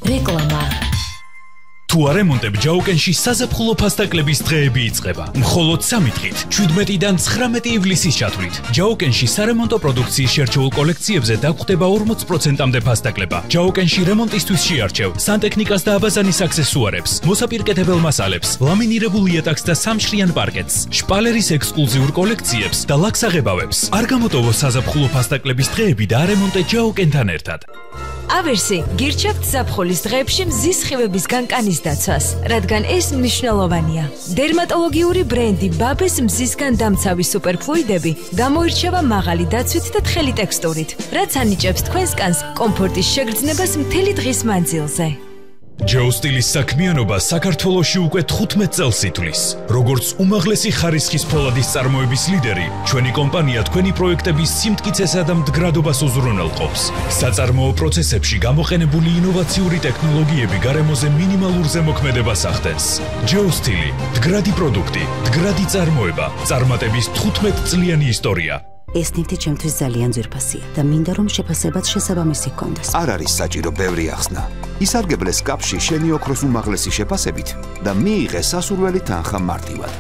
რეკლამა თუ არ ემონტებ ჯაუკენში საზაფხულო ფასტაკლების დღეები იწყება. მხოლოდ 3 დღით, 17-დან 19 ივლისის ჩათვლით. ჯაუკენში სარემონტო პროდუქციის შერჩეულ კოლექციებზე დაგხვდება 40%-მდე ფასტაკლება. ჯაუკენში რემონტისთვის შეარჩევ სანტექნიკას და აბაზანის აქსესუარებს, მოსაპირკეთებელ მასალებს, ლამინირებულ იატაკს და სამშრიან პარკეტს, შპალერის ექსკლუზიურ კოლექციებს და ლაქსაღებავებს. არ გამოტოვო საზაფხულო ფასტაკლების დღეები და არემონტე ჯაუკენთან ერთად. ავერსი გირჩევთ ზაფხულის დღეებში მზის სხივების განკანის დაცვას, რადგან ეს მნიშვნელოვანია. დერმატოლოგიური ბრენდი ბაბეს მზისგან დამცავი სუპერფლუიდები გამოირჩევა მაღალი დაცვით და თხელი ტექსტურით, რაც ანიჭებს თქვენს კანს კომფორტის შეგრძნებას მთელი დღის მანძილზე. ჯეოსტილის საქმიანობა საქართველოში უკვე 15 წელს ითვლის. როგორც უმაღლესი ხარისხის ფოლადის წარმოების ლიდერი, ჩვენი კომპანია თქვენი პროექტების სიმტკიცესა და მდგრადობას უზრუნველყოფს. საწარმოო პროცესებში გამოყენებული ინოვაციური ტექნოლოგიები გარემოზე მინიმალურ ზემოქმედებას ახდენს. ჯეოსტილი, მდგრადი პროდუქტი, მდგრადი წარმოება, წარმატების 15 წლიანი ისტორია. ეს ნივთი ჩემთვის ძალიან ძვირფასია და მინდა რომ შეფასებაც შესაბამისი ჰქონდეს. არ არის საჭირო ბევრი ახსნა. ისარგებლე სკაფში შენი ოქროს უმაღლესი შეფასებით და მიიღე სასურველი თანხა მარტივად.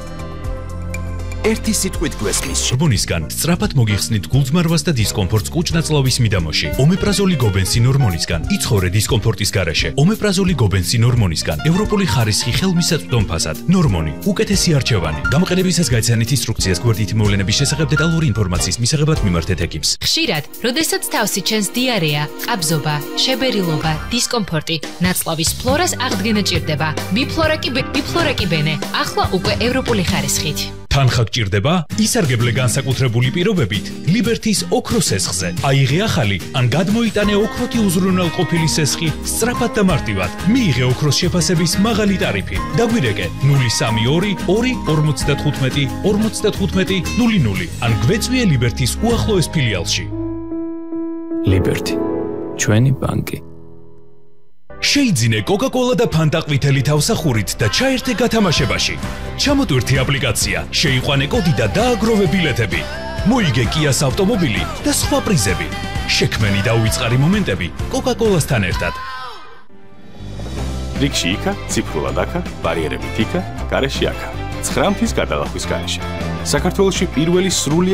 ერთი სიტყვით გვესმის. ჰორმონისგან სწრაფად მოგიხსნით გულძმარვას და დისკომფორტს კუჭ-ნაწლავის მიდამოში. ომეპრაზოლი გობენსინ ჰორმონისგან იცხოვრე დისკომფორტის გარეშე. ომეპრაზოლი გობენსინ ჰორმონისგან ევროპული ხარისხი ხელმისაწვდომ ფასად. ნორმონი უკეთესი არჩევანი. გამოყენებისას გაიცანით ინსტრუქციას გვერდითი მოვლენების შესახებ დეტალური ინფორმაციის მისაღებად მიმართეთ ექიმს. ხშირად, როდესაც თავსი ჩენს დიარეა, ყაბზობა, შებერილობა, დისკომფორტი, ნაწლავის ფლორას აღდგენა ჭირდება. ბიფლორა კი ბენე, ახლა უკვე ევროპული ხარისხით. თანხა გჭირდება? ისარგებლე განსაკუთრებული პირობებით ლიბერთის ოქროს სესხზე. აიღე ახალი ან გადმოიტანე ოქროთი უზრუნველყოფილი სესხი სწრაფად და მარტივად. მიიღე ოქროს შეფასების მაღალი ტარიფი. დაგვირეკე 032 2 55 00 ან გვეწვიე ლიბერთის უახლოეს ფილიალში. ლიბერთი, ჩვენი ბანკი. შეიძინე კოკა-კოლა და ფანტა ყვითელი თავსახურით და ჩაერთე გათამაშებაში. ჩამოტვირთი აპლიკაცია, შეიყვანე კოდი და დააგროვე ბილეთები. მოიგე კიას ავტომობილი და სხვა პრიზები. შექმენი და უიწყარი მომენტები კოკა-კოლასთან ერთად. რიგში იქა, ციფრულად აქა, ბარიერებით იქა, გარეშე აქა. 9 მთის გადალახვის გარეშე. საქართველოში პირველი სრული